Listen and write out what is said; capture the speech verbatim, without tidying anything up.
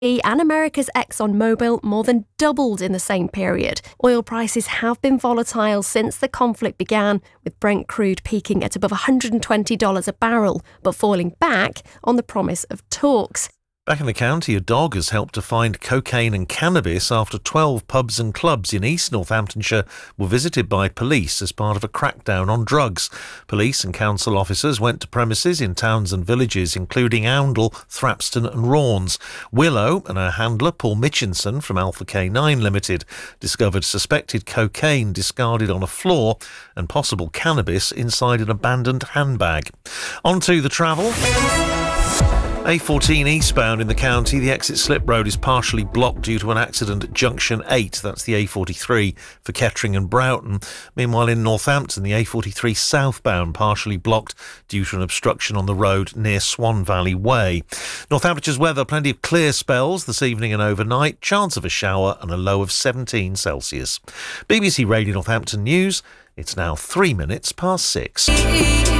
And America's ExxonMobil more than doubled in the same period. Oil prices have been volatile since the conflict began, with Brent crude peaking at above one hundred twenty dollars a barrel, but falling back on the promise of talks. Back in the county, a dog has helped to find cocaine and cannabis after twelve pubs and clubs in East Northamptonshire were visited by police as part of a crackdown on drugs. Police and council officers went to premises in towns and villages including Oundle, Thrapston and Raunds. Willow and her handler Paul Mitchinson from Alpha K nine Limited discovered suspected cocaine discarded on a floor and possible cannabis inside an abandoned handbag. On to the travel. A fourteen eastbound in the county, the exit slip road is partially blocked due to an accident at junction eight. That's the A forty-three for Kettering and Broughton. Meanwhile, in Northampton, the A forty-three southbound partially blocked due to an obstruction on the road near Swan Valley Way. Northampton's weather, plenty of clear spells this evening and overnight. Chance of a shower and a low of seventeen Celsius. B B C Radio Northampton News. It's now three minutes past six.